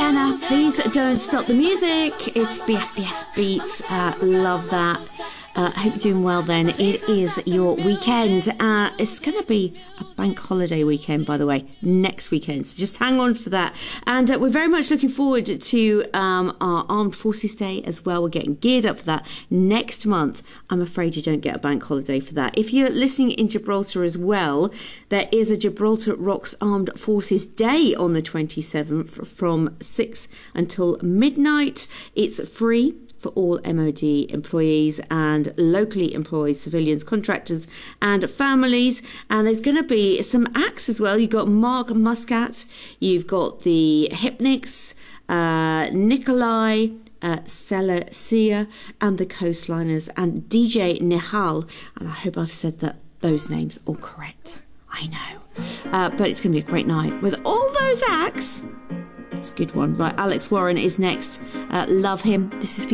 Rihanna, Please Don't Stop the Music. It's BFBS Beats. Love that. I hope you're doing well then. It is your weekend. It's going to be a bank holiday weekend, by the way, next weekend. So just hang on for that. And we're very much looking forward to our Armed Forces Day as well. We're getting geared up for that next month. I'm afraid you don't get a bank holiday for that. If you're listening in Gibraltar as well, there is a Gibraltar Rocks Armed Forces Day on the 27th from 6 until midnight. It's free for all MOD employees and locally employed civilians, contractors and families. And there's going to be some acts as well. You've got Mark Muscat, you've got the Hypnics, Nikolai, Celestia and the Coastliners and DJ Nihal. And I hope I've said those names all correct. I know. But it's going to be a great night with all those acts. It's a good one. Right, Alex Warren is next. Love him. This is for